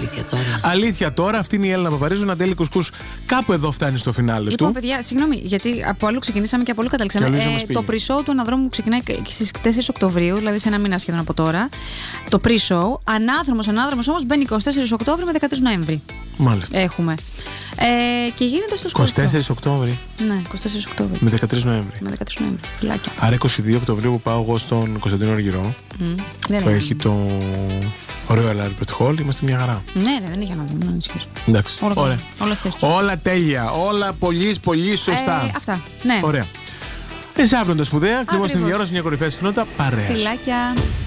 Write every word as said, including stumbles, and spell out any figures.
Αλήθεια τώρα. Αλήθεια τώρα, αυτή είναι η Έλληνα Παπαρίζου. Ναντέλη Κουσκούς κάπου εδώ φτάνει στο φινάλε Λοιπόν, του. παιδιά, συγγνώμη, γιατί από αλλού ξεκινήσαμε και από αλλού καταλήξαμε. Ε, το pre-show του Αναδρόμου ξεκινάει στις τέσσερις Οκτωβρίου, δηλαδή σε ένα μήνα σχεδόν από τώρα. Το pre-show. Ανάδρομος, ανάδρομος όμως μπαίνει εικοστή τέταρτη Οκτώβρη με δεκατρείς Νοέμβρη. Μάλιστα. Έχουμε. Ε, και γίνεται στο εικοστή τέταρτη Οκτώβρη. Ναι, εικοστή τέταρτη Οκτώβρη. Με δεκατρείς Νοέμβρη. Με δεκατρείς Νοέμβρη. Φυλάκια. Άρα εικοστή δεύτερη Οκτωβρίου που πάω εγώ στον Κωνσταντίνο Αργυρό. Mm. Που έχει το Royal Albert Hall. Είμαστε μια χαρά. Ναι, ναι, δεν έχει αναδρόμο. Εντάξει. Όλα, Ωραία. Όλα, όλα τέλεια. Όλα πολύ, πολύ σωστά. Ε, αυτά. Ναι. Ωραία. Εσύ αύριο τα σπουδαία. Κλείνουμε στην ενημέρωση μια κορυφαία συχνότητα παρέα. Φιλάκια.